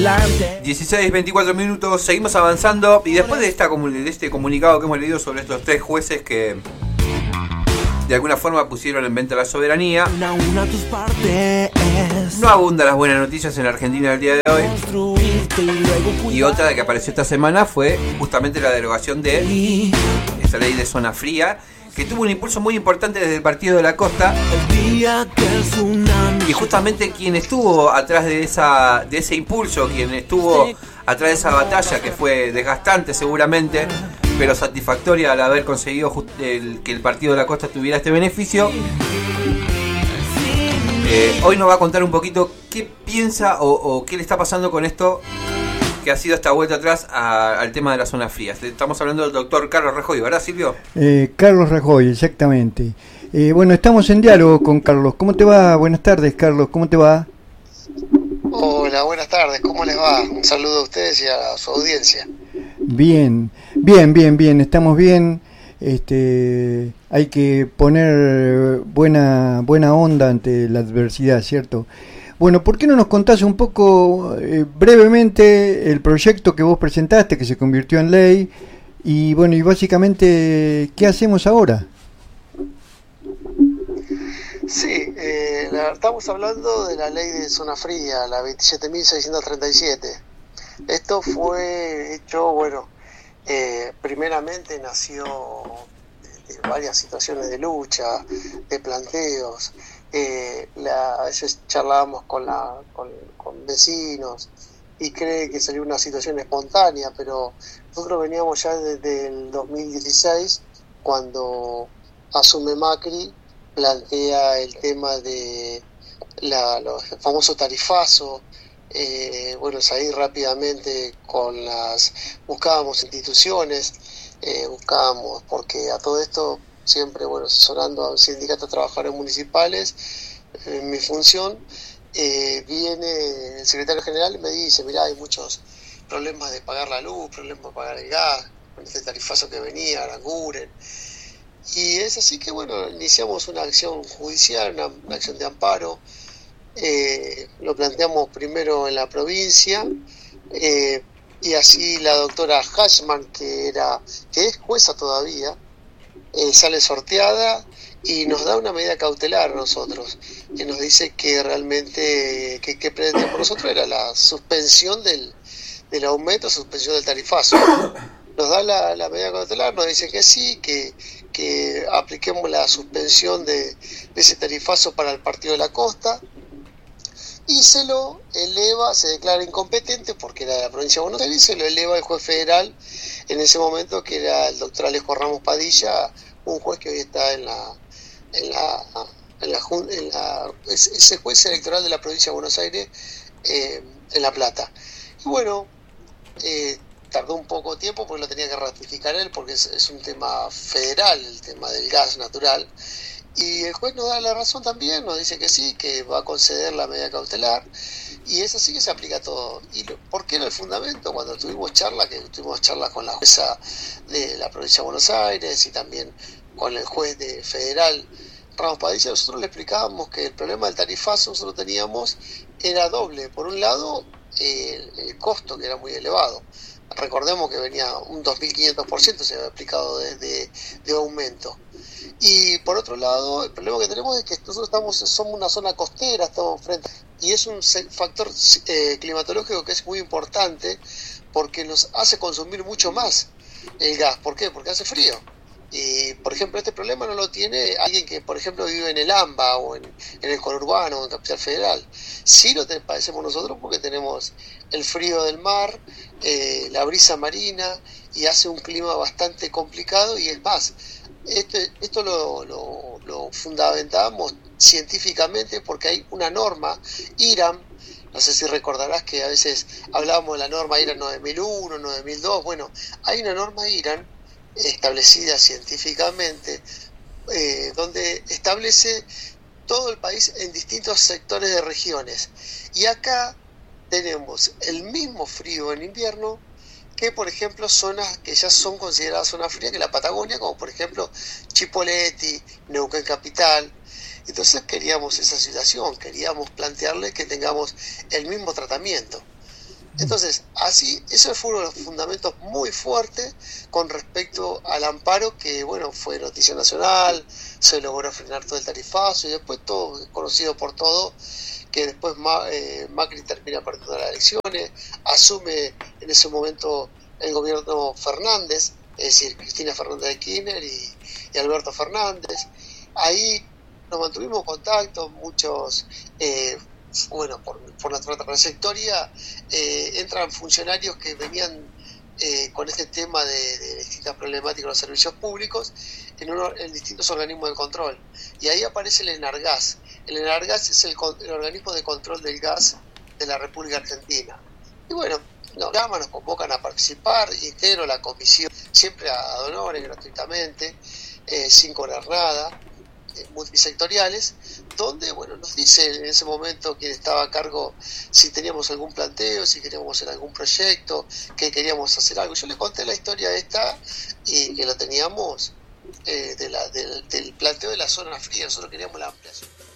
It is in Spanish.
16:24 minutos, seguimos avanzando y después de este comunicado que hemos leído sobre estos 3 jueces que de alguna forma pusieron en venta la soberanía, no abundan las buenas noticias en Argentina el día de hoy. Y otra que apareció esta semana fue justamente la derogación de esa ley de zona fría, que tuvo un impulso muy importante desde el Partido de la Costa. Y justamente quien estuvo atrás de ese impulso, quien estuvo atrás de esa batalla, que fue desgastante seguramente, pero satisfactoria al haber conseguido que el Partido de la Costa tuviera este beneficio, hoy nos va a contar un poquito qué piensa o qué le está pasando con esto que ha sido esta vuelta atrás al tema de las zonas frías. Estamos hablando del doctor Carlos Rajoy, ¿verdad, Silvio? Carlos Rajoy, exactamente. Bueno, estamos en diálogo con Carlos. ¿Cómo te va? Buenas tardes, Carlos. ¿Cómo te va? Hola, buenas tardes. ¿Cómo les va? Un saludo a ustedes y a su audiencia. Bien. Estamos bien. Hay que poner buena onda ante la adversidad, ¿cierto? Bueno, ¿por qué no nos contás un poco brevemente el proyecto que vos presentaste, que se convirtió en ley? Y bueno, y básicamente, ¿qué hacemos ahora? Sí, estamos hablando de la ley de zona fría, la 27.637. Esto fue hecho, primeramente nació de varias situaciones de lucha, de planteos. A veces charlábamos con vecinos y cree que salió una situación espontánea, pero nosotros veníamos ya desde el 2016, cuando asume Macri, plantea el tema de los famosos tarifazos. Ahí rápidamente buscábamos instituciones, porque a todo esto siempre, asesorando a sindicatos de trabajadores municipales, en mi función, viene el secretario general y me dice: mirá, hay muchos problemas de pagar la luz, problemas de pagar el gas, con este tarifazo que venía, Aranguren. Y es así que, iniciamos una acción judicial, una acción de amparo. Lo planteamos primero en la provincia, y así la doctora Hashman, que es jueza todavía, sale sorteada y nos da una medida cautelar a nosotros, que nos dice que realmente que pretendíamos nosotros era la suspensión del aumento, suspensión del tarifazo. Nos da la medida cautelar, nos dice que sí, que apliquemos la suspensión de ese tarifazo para el Partido de la Costa, y se lo eleva, se declara incompetente porque era de la provincia de Buenos Aires, y se lo eleva el juez federal en ese momento, que era el doctor Alejo Ramos Padilla, un juez que hoy está ese juez electoral de la provincia de Buenos Aires, en La Plata. Y tardó un poco tiempo porque lo tenía que ratificar él, porque es un tema federal, el tema del gas natural. Y el juez nos da la razón también, nos dice que sí, que va a conceder la medida cautelar, y es así que se aplica todo. ¿Y por qué era el fundamento? Cuando tuvimos charlas con la jueza de la provincia de Buenos Aires y también con el juez federal Ramos Padilla, nosotros le explicábamos que el problema del tarifazo nosotros teníamos era doble. Por un lado, el costo, que era muy elevado. Recordemos que venía un 2.500%, se había aplicado de aumento. Y por otro lado, el problema que tenemos es que nosotros somos una zona costera, estamos frente, y es un factor climatológico que es muy importante, porque nos hace consumir mucho más el gas. ¿Por qué? Porque hace frío. Y, por ejemplo, este problema no lo tiene alguien que, por ejemplo, vive en el AMBA o en el conurbano o en Capital Federal. Sí lo padecemos nosotros porque tenemos el frío del mar, la brisa marina, y hace un clima bastante complicado. Y es más, esto lo fundamentamos científicamente porque hay una norma, IRAM. No sé si recordarás que a veces hablábamos de la norma IRAM 9001, 9002. Bueno, hay una norma IRAM establecida científicamente, donde establece todo el país en distintos sectores de regiones, y acá tenemos el mismo frío en invierno que, por ejemplo, zonas que ya son consideradas zona fría, que la Patagonia, como por ejemplo Chipoleti, Neuquén Capital. Entonces queríamos esa situación, queríamos plantearle que tengamos el mismo tratamiento. Entonces, así, esos fueron los fundamentos muy fuertes con respecto al amparo que, bueno, fue noticia nacional, se logró frenar todo el tarifazo y después todo conocido por todo, que después Macri termina perdiendo las elecciones, asume en ese momento el gobierno Fernández, es decir, Cristina Fernández de Kirchner y Alberto Fernández. Ahí nos mantuvimos en contacto, muchos, por nuestra trayectoria, entran funcionarios que venían con este tema de distintas problemáticas de los servicios públicos en distintos organismos de control. Y ahí aparece el ENARGAS. El ENARGAS es el organismo de control del gas de la República Argentina. Y bueno, nos llaman, nos convocan a participar, integro la comisión, siempre a donores, gratuitamente, sin cobrar nada, multisectoriales, donde, bueno, nos dice en ese momento quien estaba a cargo si teníamos algún planteo, si queríamos hacer algún proyecto, que queríamos hacer algo. Yo le conté la historia esta y que lo teníamos del planteo de la zona fría, nosotros queríamos la ampliación.